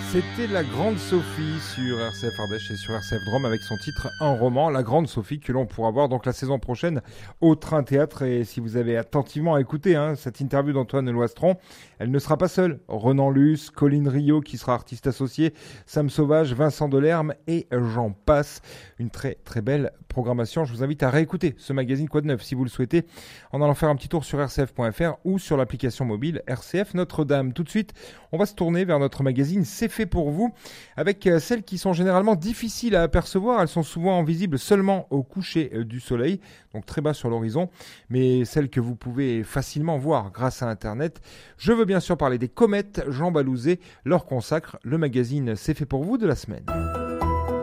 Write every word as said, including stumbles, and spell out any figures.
C'était la Grande Sophie sur R C F Ardèche et sur R C F Drôme avec son titre Un roman, la Grande Sophie, que l'on pourra voir donc la saison prochaine au Train Théâtre. Et si vous avez attentivement écouté hein, cette interview d'Antoine Loistron, elle ne sera pas seule. Renan Luce, Colline Rio qui sera artiste associé, Sam Sauvage, Vincent Delerme et j'en passe. Une très très belle programmation. Je vous invite à réécouter ce magazine Quoi de Neuf si vous le souhaitez en allant faire un petit tour sur r c f point f r ou sur l'application mobile R C F Notre-Dame. Tout de suite, on va se tourner vers notre magazine C'est fait pour vous avec celles qui sont généralement difficiles à apercevoir. Elles sont souvent visibles seulement au coucher du soleil, donc très bas sur l'horizon, mais celles que vous pouvez facilement voir grâce à Internet. Je veux bien sûr parler des comètes. Jean Balouzet leur consacre le magazine C'est fait pour vous de la semaine.